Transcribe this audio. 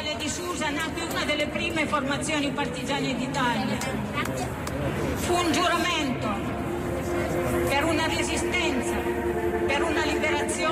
Generale di Susa, nacque una delle prime formazioni partigiane d'Italia.